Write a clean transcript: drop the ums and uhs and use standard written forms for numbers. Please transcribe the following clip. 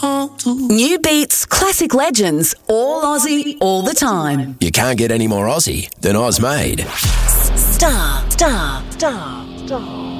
New beats, classic legends, all Aussie, all the time. You can't get any more Aussie than Oz Made. Star.